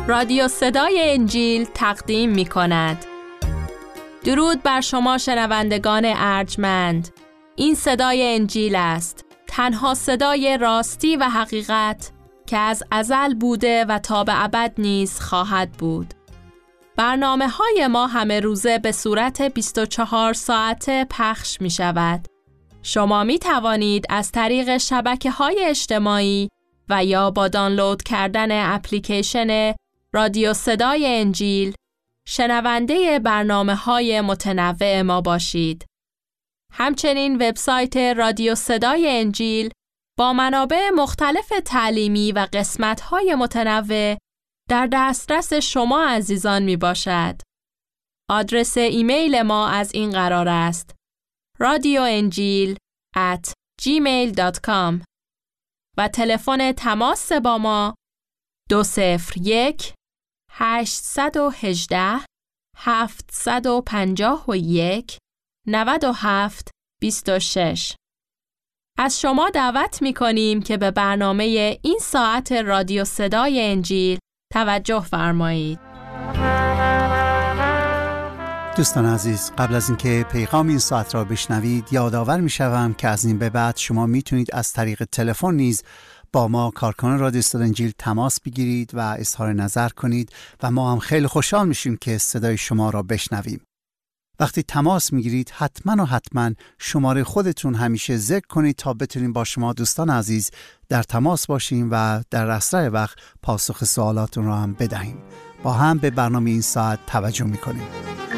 رادیو صدای انجیل تقدیم می کند. درود بر شما شنوندگان ارجمند. این صدای انجیل است، تنها صدای راستی و حقیقت که از ازل بوده و تا به ابد نیز خواهد بود. برنامه‌های ما همه روزه به صورت 24 ساعته پخش می شود. شما می توانید از طریق شبکه‌های اجتماعی و یا با دانلود کردن اپلیکیشن رادیو صدای انجیل شنونده برنامه‌های متنوع ما باشید. همچنین وبسایت رادیو صدای انجیل با منابع مختلف تعلیمی و قسمت‌های متنوع در دسترس شما عزیزان می باشد. آدرس ایمیل ما از این قرار است: radioenjil@gmail.com و تلفن تماس با ما 201-818-751-97-26. از شما دعوت می کنیم که به برنامه این ساعت رادیو صدای انجیل توجه فرمایید. دوستان عزیز، قبل از اینکه پیغام این ساعت را بشنوید، یادآور می‌شوم که از این به بعد شما میتونید از طریق تلفن نیز با ما کارکنان رادیو صدای انجیل تماس بگیرید و اظهار نظر کنید و ما هم خیلی خوشحال میشیم که صدای شما را بشنویم. وقتی تماس میگیرید حتما شماره خودتون همیشه ذکر کنید تا بتونیم با شما دوستان عزیز در تماس باشیم و در اسرع وقت پاسخ سوالاتون را هم بدهیم. با هم به برنامه این ساعت توجه میکنیم.